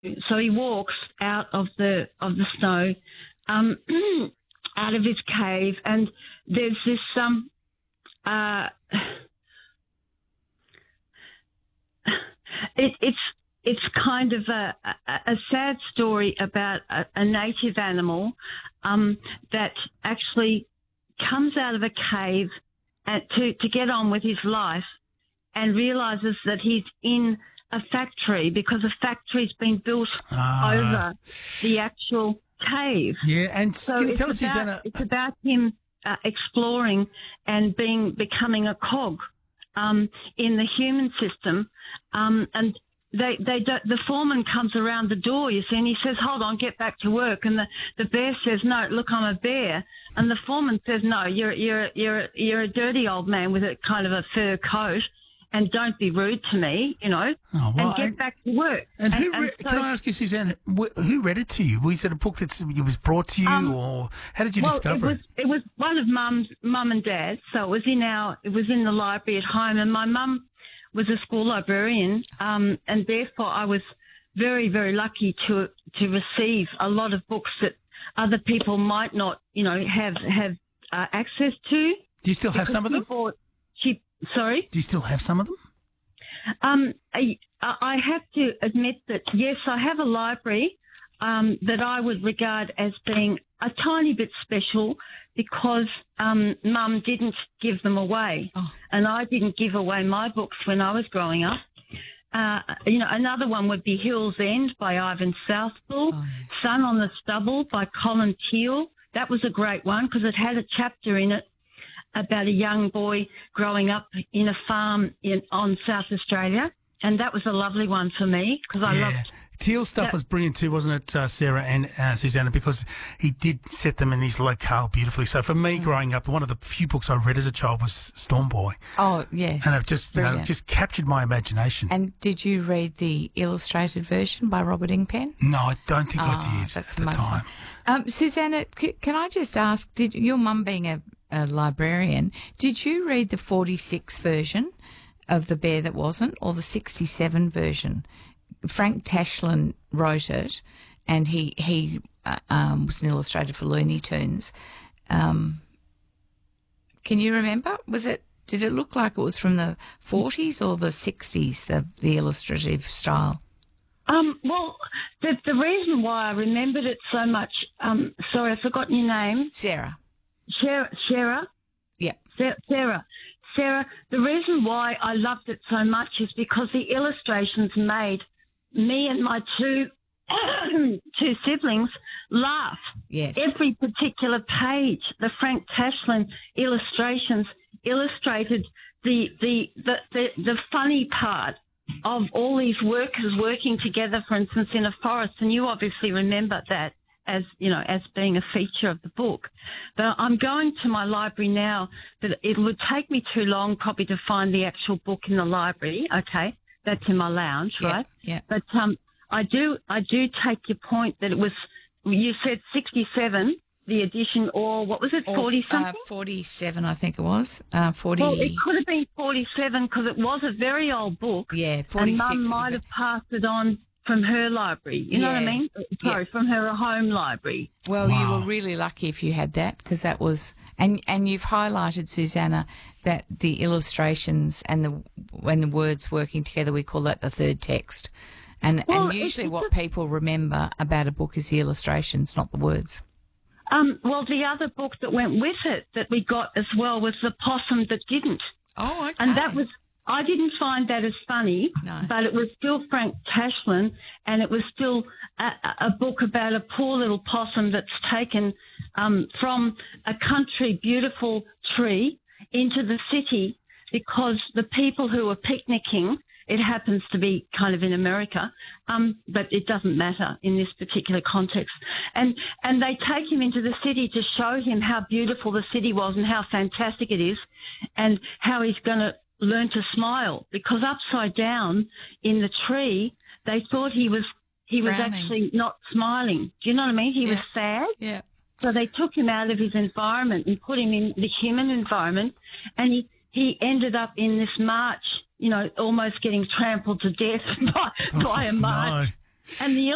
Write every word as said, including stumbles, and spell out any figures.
so he walks out of the of the snow, um, out of his cave, and there's this um, uh, it, it's it's kind of a, a, a sad story about a, a native animal um, that actually comes out of a cave at, to to get on with his life, and realizes that he's in a factory because a factory's been built ah. over the actual cave. Yeah, and so can you tell us, about, Susanna? It's about him uh, exploring and being becoming a cog um, in the human system, um, and they they don't, the foreman comes around the door, you see, and he says, "Hold on, get back to work." And the, the bear says, "No, look, I'm a bear." And the foreman says, "No, you're you're you're you're a dirty old man with a kind of a fur coat, and don't be rude to me, you know, oh, well, and get and, back to work." And, and who and re- so, can I ask you, Suzanne, wh- who read it to you? Was it a book that was brought to you, um, or how did you well, discover it? Was, it was one of Mum's mum and Dad, so it was in our it was in the library at home, and my mum was a school librarian, um, and therefore I was very very lucky to to receive a lot of books that other people might not, you know, have have uh, access to. Do you still have some of them? Bought, she, sorry? Do you still have some of them? Um, I, I have to admit that, yes, I have a library um, that I would regard as being a tiny bit special because um, Mum didn't give them away. Oh. And I didn't give away my books when I was growing up. Uh, you know, another one would be Hill's End by Ivan Southwell, Oh. Sun on the Stubble by Colin Teal. That was a great one because it had a chapter in it about a young boy growing up in a farm in on South Australia, and that was a lovely one for me because I yeah. loved. Teal's stuff that. was brilliant too, wasn't it, uh, Sarah and uh, Susanna? Because he did set them in his locale beautifully. So for me, growing up, one of the few books I read as a child was Storm Boy, Oh, yeah. and it just you know, Brilliant. just captured my imagination. And did you read the illustrated version by Robert Ingpen? no, I don't think I Oh, did that's at the the most time. Um, Susanna, c- can I just ask, did your mum being a, a librarian, did you read the forty-six version of The Bear That Wasn't or the sixty-seven version? Frank Tashlin wrote it, and he he uh, um, was an illustrator for Looney Tunes. Um, can you remember? Was it? Did it look like it was from the forties or the sixties? The the illustrative style. Um, well, the, the reason why I remembered it so much, um, sorry, I've forgotten your name. Sarah. Sarah. Sarah. Yeah. Sa- Sarah. Sarah, the reason why I loved it so much is because the illustrations made me and my two two siblings laugh. Yes. Every particular page, the Frank Tashlin illustrations illustrated the the, the, the, the funny part of all these workers working together, for instance, in a forest, and you obviously remember that as, you know, as being a feature of the book. But I'm going to my library now, but it would take me too long probably to find the actual book in the library. Okay, that's in my lounge, Yeah, right? yeah. But um, I do I do take your point that it was, you said sixty-seven, the edition, or what was it, Or, forty-something? Uh, forty-seven, I think it was. Uh, forty. Well, it could have been forty-seven because it was a very old book. Yeah, forty-six. And Mum might have passed it on from her library. You know what I Yeah. mean? Sorry, from her home library. Well, you Wow. were really lucky if you had that because that was, and and you've highlighted, Susanna, that the illustrations and the when the words working together, we call that the third text. And Well, and it's- usually it's what just- people remember about a book is the illustrations, not the words. Um, well, the other book that went with it that we got as well was The Possum That Didn't. Oh, okay. And that was, I didn't find that as funny, No. but it was still Frank Tashlin, and it was still a, a book about a poor little possum that's taken um, from a country beautiful tree into the city because the people who are picnicking, it happens to be kind of in America, um, but it doesn't matter in this particular context. And and they take him into the city to show him how beautiful the city was and how fantastic it is and how he's going to learn to smile, because upside down in the tree, they thought he was he was Frowning. actually not smiling. Do you know what I mean? He was Yeah. sad. Yeah. So they took him out of his environment and put him in the human environment, and he, he ended up in this march, you know, almost getting trampled to death by, by a Oh, march. no. And the